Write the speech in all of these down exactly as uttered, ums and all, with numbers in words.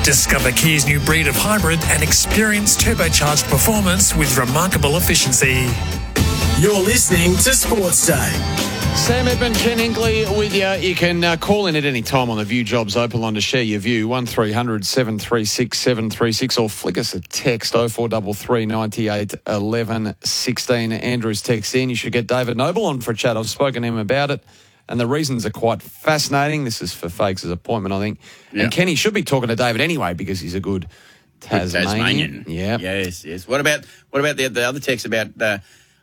Discover Kia's new breed of hybrid and experience turbocharged performance with remarkable efficiency. You're listening to Sports Day. Sam Edmund, Ken Hinkley with you. You can uh, call in at any time on the View Jobs Open line to share your view, one three hundred seven three six seven three six, or flick us a text, oh four three three, nine eight, one one, one six. Andrew's text in. You should get David Noble on for a chat. I've spoken to him about it, and the reasons are quite fascinating. This is for Fakes' appointment, I think. Yeah. And Kenny should be talking to David anyway because he's a good Tasmanian. Tasmanian. Yeah. Yes, yes. What about what about the, the other text about uh,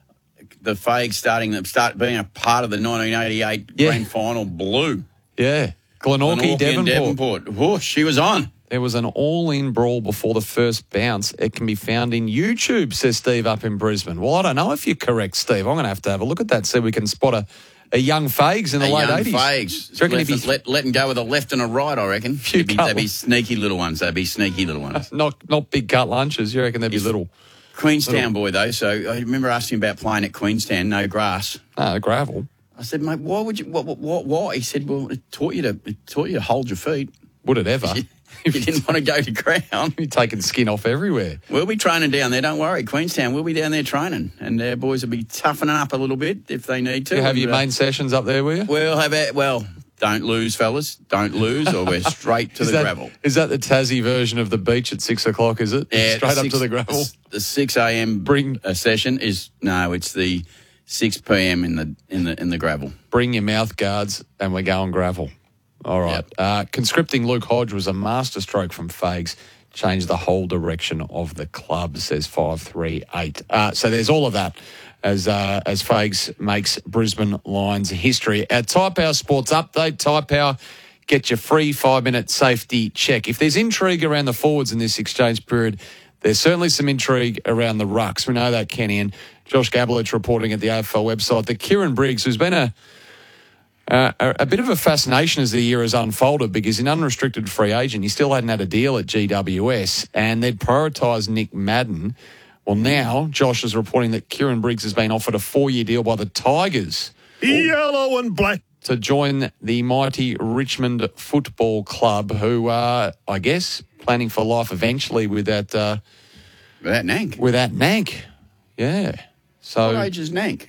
the Fags starting start being a part of the nineteen eighty-eight yeah. Grand Final blue? Yeah. Glenorchy, Devonport. Devonport. Oh, she was on. There was an all-in brawl before the first bounce. It can be found in YouTube, says Steve up in Brisbane. Well, I don't know if you're correct, Steve. I'm going to have to have a look at that, see if we can spot a, a young Fags in the a late young eighties. Fags. Do you reckon let, he'd be... let, letting go with a left and a right, I reckon. They'd be, they'd be sneaky little ones. They'd be sneaky little ones. not not big cut lunches. You reckon they'd be He's little? Queenstown little. boy, though. So I remember asking about playing at Queenstown, no grass. Ah, gravel. I said, mate, why would you? What? What? Why? He said, well, it taught you to it taught you to hold your feet. Would it ever? You didn't want to go to ground. You're taking skin off everywhere. We'll be training down there. Don't worry, Queenstown. We'll be down there training, and our boys will be toughening up a little bit if they need to. You have and, your uh, main sessions up there, will you? We'll have it. Well, don't lose, fellas. Don't lose, or we're straight to is the that, gravel. Is that the Tassie version of the beach at six o'clock? Is it? Yeah, straight six, up to the gravel. The, the six a m Bring uh, session is no. It's the six p m in the in the in the gravel. Bring your mouth guards, and we're going gravel. All right. Yep. Uh, conscripting Luke Hodge was a masterstroke from Fags. Changed the whole direction of the club, says five three eight. Uh, so there's all of that as uh, as Fags makes Brisbane Lions history. At Tyre Power Sports Update, Tyre Power, get your free five-minute safety check. If there's intrigue around the forwards in this exchange period, there's certainly some intrigue around the rucks. We know that, Kenny, and Josh Gabelich reporting at the A F L website that Kieran Briggs, who's been a Uh, a, a bit of a fascination as the year has unfolded because in unrestricted free agent, he still hadn't had a deal at G W S and they'd prioritised Nick Madden. Well, now Josh is reporting that Kieran Briggs has been offered a four-year deal by the Tigers. Yellow and black. To join the mighty Richmond Football Club, who are, I guess, planning for life eventually with that... Uh, with that Nank. With that Nank, yeah. So what age is Nank?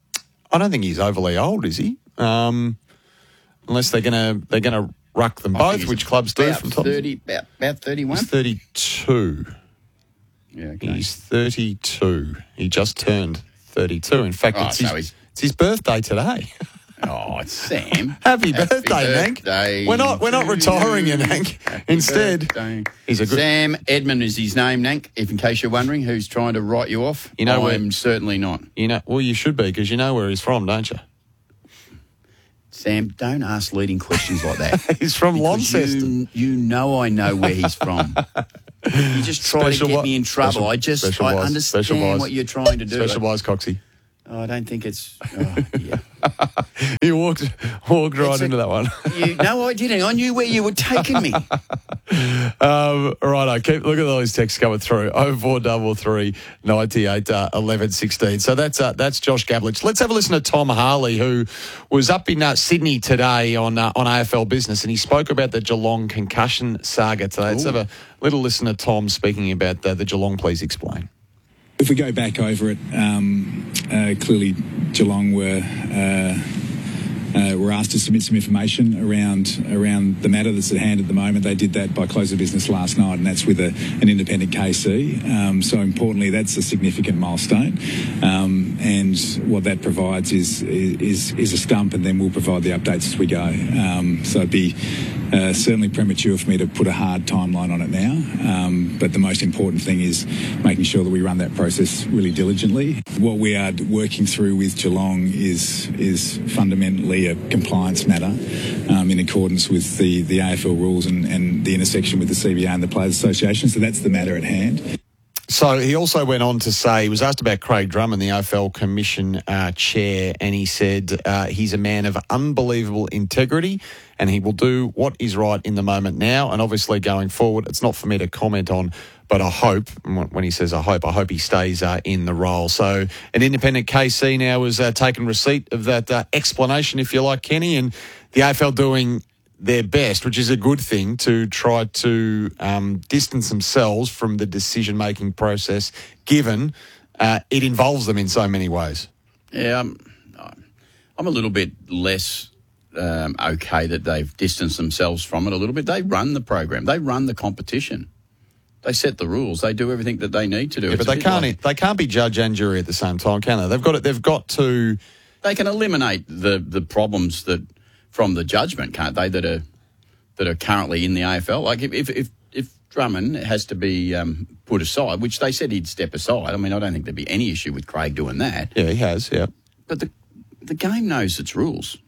I don't think he's overly old, is he? Um, unless they're gonna they're gonna ruck them both, which clubs do from top. thirty, about about thirty-one. He's thirty-two. Yeah, okay. He's thirty-two. He just turned thirty-two. In fact, Oh, it's, so his, it's his birthday today. Oh, it's Sam. Happy, Happy birthday, Nank. birthday We're not we're not retiring you, Nank. Happy Instead, birthday. he's a good. Sam Edmund is his name, Nank. If in case you're wondering, who's trying to write you off? You know, I'm certainly not. You know, well, you should be because you know where he's from, don't you? Sam, don't ask leading questions like that. He's from Launceston. You, you know I know where he's from. You just try Special to get wi- me in trouble. special- I just special I wise- understand special wise- what you're trying to do. Special wise, Coxie. Oh, I don't think it's... Oh, yeah. He walked walked right It's a- into that one. You, no, I didn't. I knew where you were taking me. Um, right, I keep look at those texts coming through. Oh four double three ninety eight uh, eleven sixteen. So that's uh, that's Josh Gabelich. Let's have a listen to Tom Harley, who was up in uh, Sydney today on uh, on A F L Business, and he spoke about the Geelong concussion saga today. Let's Ooh. have a little listen to Tom speaking about the, the Geelong. Please explain. If we go back over it, um, uh, clearly Geelong were uh, uh, were asked to submit some information around around the matter that's at hand at the moment. They did that by close of business last night, and that's with a, an independent K C. Um, so importantly, that's a significant milestone. Um, and what that provides is, is is a stump, and then we'll provide the updates as we go. Um, so it'd be Uh, certainly premature for me to put a hard timeline on it now, um, but the most important thing is making sure that we run that process really diligently. What we are working through with Geelong is is fundamentally a compliance matter um, in accordance with the, the A F L rules and, and the intersection with the C B A and the Players Association, so that's the matter at hand. So he also went on to say, he was asked about Craig Drummond, the A F L Commission uh, chair, and he said uh, he's a man of unbelievable integrity and he will do what is right in the moment now. And obviously going forward, it's not for me to comment on, but I hope, when he says I hope, I hope he stays uh, in the role. So an independent K C now has uh, taken receipt of that uh, explanation, if you like, Kenny, and the A F L doing their best, which is a good thing, to try to um, distance themselves from the decision-making process, given uh, it involves them in so many ways. Yeah, I'm, I'm a little bit less um, okay that they've distanced themselves from it a little bit. They run the program. They run the competition. They set the rules. They do everything that they need to do. Yeah, it's but they can't. like, they can't be judge and jury at the same time, can they? They've got. They've got to. They can eliminate the, the problems that from the judgment, can't they? That are that are currently in the A F L. Like if if if, if Drummond has to be um, put aside, which they said he'd step aside. I mean, I don't think there'd be any issue with Craig doing that. Yeah, he has. Yeah, but the the game knows its rules.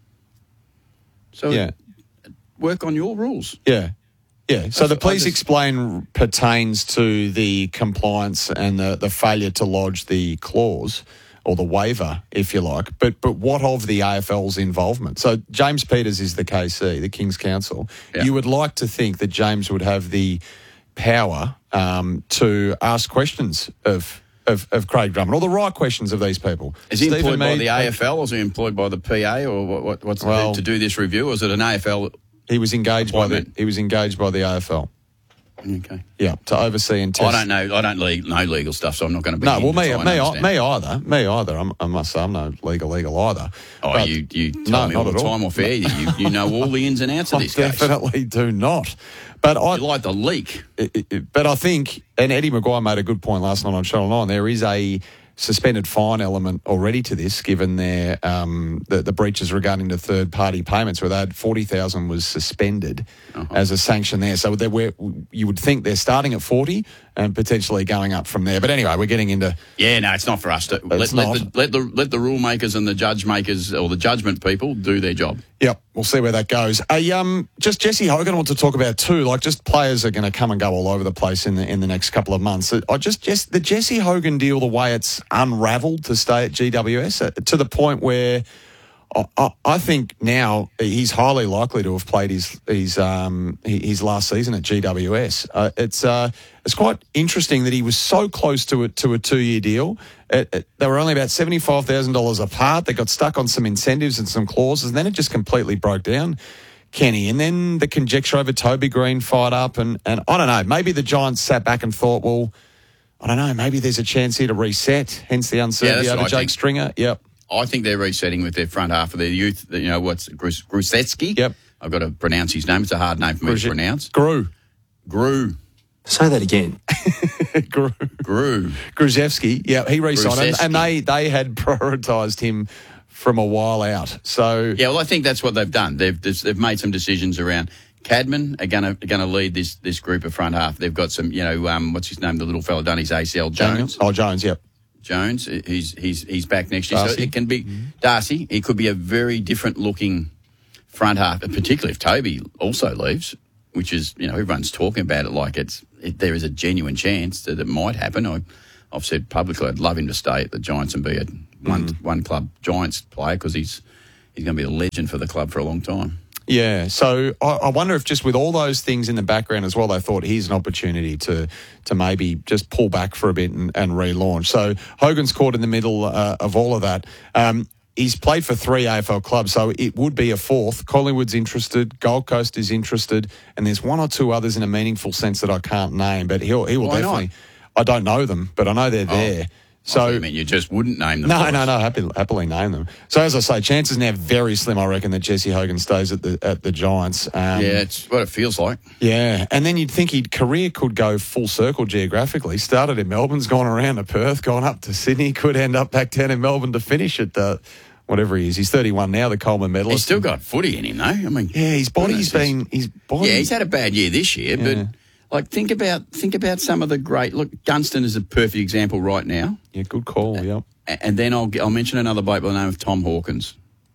So yeah, work on your rules. Yeah. Yeah, so the please just, explain pertains to the compliance and the, the failure to lodge the clause or the waiver, if you like. But but what of the A F L's involvement? So James Peters is the K C, the King's Counsel. Yeah. You would like to think that James would have the power um, to ask questions of, of of Craig Drummond, or the right questions of these people. Is he Stephen employed by Mead, the A F L, or is he employed by the P A, or what, what, what's well, to do this review, or is it an A F L? He was engaged by the he was engaged by the A F L. Okay. Yeah, to oversee and test. I don't know. I don't le- know legal stuff, so I'm not going to be. No, well, me, me, me, me either. Me either. I'm, I must say, I'm no legal, legal either. Oh, but you, you tell no, me all the time all. off air. You, you know all the ins and outs of I this case. definitely do not. But I you like the leak. It, it, but I think, and Eddie Maguire made a good point last night on Channel nine. There is a suspended fine element already to this, given their um, the, the breaches regarding the third party payments, where they had forty thousand was suspended uh-huh. as a sanction there. So they're where you would think they're starting at forty and potentially going up from there. But anyway, we're getting into yeah, no, it's not for us to let, let the let the let the rule makers and the judge makers or the judgment people do their job. Yep, we'll see where that goes. Uh, um, just Jesse Hogan I want to talk about too. Like, just players are going to come and go all over the place in the in the next couple of months. I just just the Jesse Hogan deal, the way it's unravelled to stay at G W S, uh, to the point where I, I, I think now he's highly likely to have played his his um his last season at G W S. Uh, it's uh it's quite interesting that he was so close to a to a two year deal. It, it, they were only about seventy-five thousand dollars apart. They got stuck on some incentives and some clauses, and then it just completely broke down, Kenny. And then the conjecture over Toby Green fired up, and, and I don't know, maybe the Giants sat back and thought, well, I don't know, maybe there's a chance here to reset, hence the uncertainty yeah, over Jake think. Stringer. Yep. I think they're resetting with their front half of their youth. You know, what's Grus- Grusetsky? Yep. I've got to pronounce his name. It's a hard name for me Gruz- to pronounce. Grew. Grew. Say that again. Grew. Grew. Gruzevsky, yeah, he re-signed, and, Gruzevsky. and they, they had prioritised him from a while out. So Yeah, well, I think that's what they've done. They've they've made some decisions around. Cadman are going to going to lead this this group of front half. They've got some, you know, um, what's his name? The little fella done his A C L, Jones. Oh, Jones, yep. Jones, he's he's he's back next year. Darcy. So it can be Darcy. It could be a very different looking front half, particularly if Toby also leaves, which is, you know, everyone's talking about it like it's it, there is a genuine chance that it might happen. I, I've said publicly I'd love him to stay at the Giants and be a one mm. one club Giants player, because he's he's going to be a legend for the club for a long time. Yeah, so I, I wonder if just with all those things in the background as well, they thought here's an opportunity to to maybe just pull back for a bit and, and relaunch. So Hogan's caught in the middle uh, of all of that. Um, he's played for three A F L clubs, so it would be a fourth. Collingwood's interested, Gold Coast is interested, and there's one or two others in a meaningful sense that I can't name, but he'll he will Why definitely. Not? I don't know them, but I know they're Oh. there. So So I mean, you just wouldn't name them. No, for no, us. no. Happy, happily name them. So as I say, chances now very slim, I reckon, that Jesse Hogan stays at the at the Giants. Um, Yeah, it's what it feels like. yeah, and then you'd think his career could go full circle geographically. Started in Melbourne's gone around to Perth, gone up to Sydney, could end up back down in Melbourne to finish at the whatever he is. He's thirty-one now, the Coleman medalist. He's still got footy in him, though. I mean, Yeah, his body's goodness, been his body. Yeah, he's had a bad year this year, Yeah. but like think about think about some of the great. Look, Gunston is a perfect example right now. yeah, good call. Yep. And then I'll I'll mention another bloke by the name of Tom Hawkins,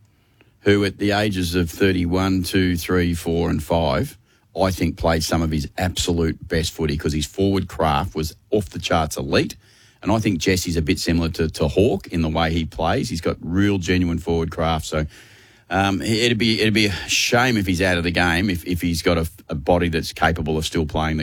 who at the ages of thirty-one, two, three, four, and five, I think played some of his absolute best footy, because his forward craft was off the charts elite. And I think Jesse's a bit similar to, to Hawk in the way he plays. He's got real genuine forward craft. So um, it'd be it'd be a shame if he's out of the game if, if he's got a, a body that's capable of still playing the game.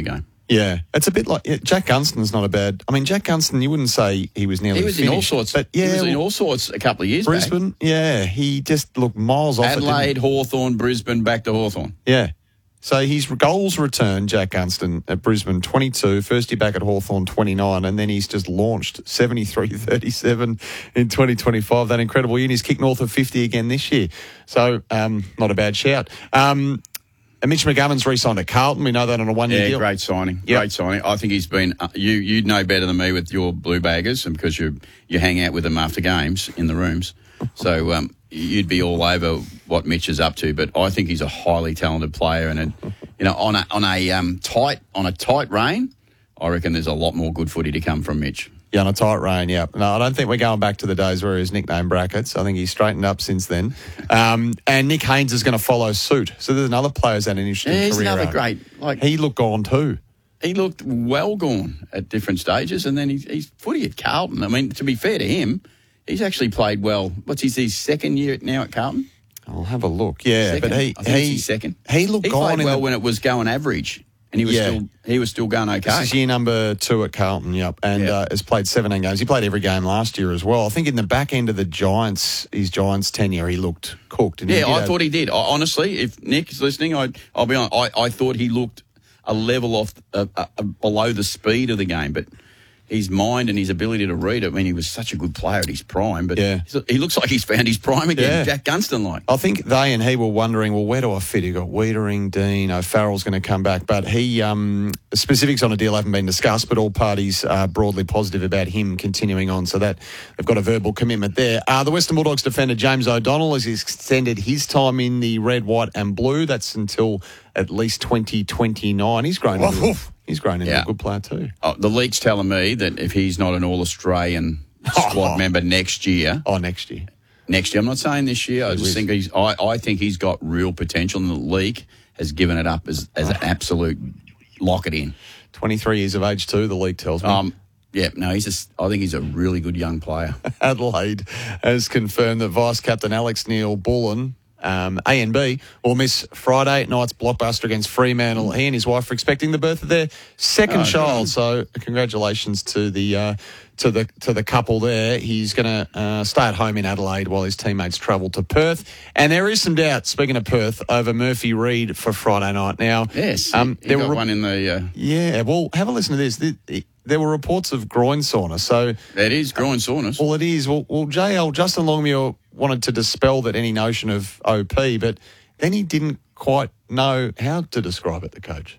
Yeah, it's a bit like yeah, Jack Gunston's not a bad. I mean, Jack Gunston, you wouldn't say he was nearly He was finished, in all sorts. but yeah, he was in well, all sorts a couple of years Brisbane. back. Yeah, he just looked miles off. Adelaide, it, Hawthorn, Brisbane, back to Hawthorn. Yeah. So his goals return, Jack Gunston, at Brisbane, twenty-two, first year back at Hawthorn, twenty-nine, and then he's just launched seventy-three thirty-seven in twenty twenty-five. That incredible year. And he's kicked north of fifty again this year. So, um, not a bad shout. Um, and Mitch McGovern's re-signed at Carlton. We know that on a one-year Yeah, deal. great signing. Yep. Great signing. I think he's been, uh, you, you'd know better than me with your Blue Baggers, and because you you hang out with them after games in the rooms. So, um, you'd be all over what Mitch is up to, but I think he's a highly talented player, and a, you know, on a on a um, tight on a tight rein, I reckon there's a lot more good footy to come from Mitch. Yeah, on a tight rein, yeah. No, I don't think we're going back to the days where he was nicknamed Brackets. I think he's straightened up since then. Um, and Nick Haynes is going to follow suit. So there's another player who's had an interesting Yeah, he's career. another arc. great. Like He looked gone too. he looked well gone at different stages, and then he, he's footy at Carlton. I mean, to be fair to him, he's actually played well. What's his, his second year now at Carlton? I'll have a look. Yeah, Second. but he I think it's he his second. he looked He gone played in well the, when it was going average, and he was Yeah. still he was still going okay. This is year number two at Carlton, yep, and Yeah. uh, has played seventeen games. He played every game last year as well. I think in the back end of the Giants, his Giants tenure, he looked cooked. And he Yeah, did I have- thought he did. I, honestly, if Nick is listening, I, I'll be honest, I, I thought he looked a level off uh, uh, below the speed of the game, but his mind and his ability to read it, I mean, he was such a good player at his prime, but Yeah. he's- he looks like he's found his prime again, Yeah. Jack Gunston-like. I think they and he were wondering, well, where do I fit? He got Wiedering, Dean, O'Farrell's going to come back. But he, um, specifics on a deal haven't been discussed, but all parties are broadly positive about him continuing on. So that they've got a verbal commitment there. Uh, the Western Bulldogs defender James O'Donnell has extended his time in the red, white and blue. That's until at least twenty twenty-nine. He's grown into, he's grown into Yeah. a good player too. Oh, the leak's telling me that if he's not an All-Australian squad member next year, Oh, next year. next year, I'm not saying this year, I just think he's, I, I think he's got real potential, and the league has given it up as, as an absolute lock it in. twenty-three years of age too, the league tells me. Um, yeah, no, he's just, I think he's a really good young player. Adelaide has confirmed that Vice-Captain Alex Neil-Bullen, um, A and B, will miss Friday night's blockbuster against Fremantle. He and his wife are expecting the birth of their second Oh, child, so congratulations to the uh, to the to the couple there. He's going to uh, stay at home in Adelaide while his teammates travel to Perth. And there is some doubt, speaking of Perth, over Murphy Reid for Friday night. Now, Yes, um, he there got were one in the, uh, yeah. Well, have a listen to this. The- the- There were reports of groin soreness, so. it is groin soreness. Well, it is. Well, well, J L, Justin Longmuir wanted to dispel that any notion of O P, but then he didn't quite know how to describe it, the coach.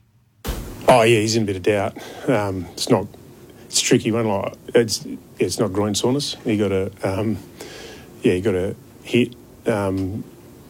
Oh yeah, he's in a bit of doubt. Um, it's not. It's a tricky one. Like it's it's not groin soreness. You got a um, yeah, you got a hit um,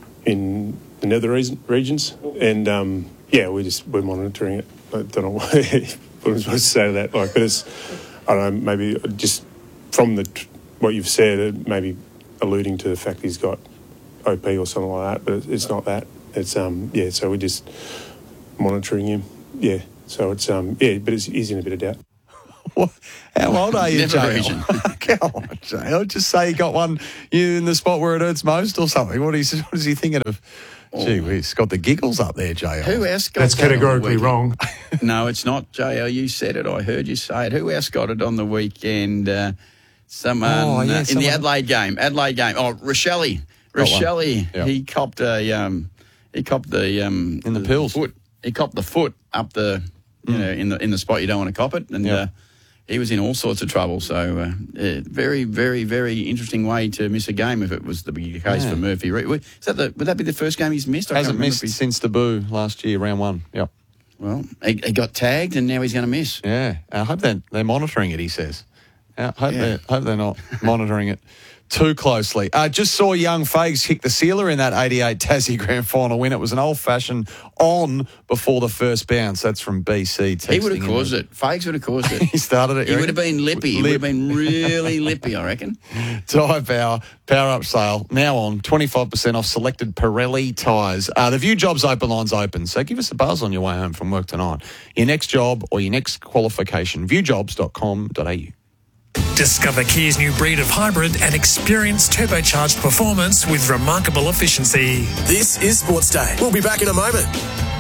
in the nether re- regions, and um, yeah, we just we're monitoring it. I don't know what, what I'm supposed to say to that. Like, but it's I don't know. Maybe just from the what you've said, it maybe alluding to the fact he's got O P or something like that. But it's not that. It's um yeah. So we're just monitoring him. Yeah. So it's um yeah, but it's, he's in a bit of doubt. What? How old are you, Never J L? region. Come on, J L. Just say you got one you in the spot where it hurts most or something. What is, what is he thinking of? Gee, he's got the giggles up there, J L. Who else got That's that on the categorically weekend? wrong. No, it's not, J L. You said it. I heard you say it. Who else got it on the weekend? Uh, someone Oh, yeah, uh, in someone- the Adelaide game. Adelaide game. Oh, Rochelle. Rochelle. Yeah. He copped a. Um, he copped the um, In the pills. foot. He copped the foot up the. You know, in the in the spot you don't want to cop it, and Yeah. uh, he was in all sorts of trouble. So, uh, uh, very, very, very interesting way to miss a game if it was the big case Yeah. for Murphy. Reid. Would- Is that the, would that be the first game he's missed? I can't Hasn't remember missed if he- since debut last year, round one. Yep. Well, he, he got tagged, and now he's going to miss. Yeah. I hope they're, they're monitoring it, he says. I hope, Yeah. they're, hope they're not monitoring it too closely. Uh, just saw young Fags kick the sealer in that eighty-eight Tassie Grand Final win. It was an old-fashioned on before the first bounce. That's from B C. He would have texting in caused the- it. Fags would have caused it. He started it. He you would have reckon? been lippy. He would have Lip. been really lippy, I reckon. Tyre Power, Power Up sale, now on, twenty-five percent off selected Pirelli tyres. Uh, the View Jobs Open Line's open, so give us a buzz on your way home from work tonight. Your next job or your next qualification, view jobs dot com dot a u. Discover Kia's new breed of hybrid and experience turbocharged performance with remarkable efficiency. This is Sports Day. We'll be back in a moment.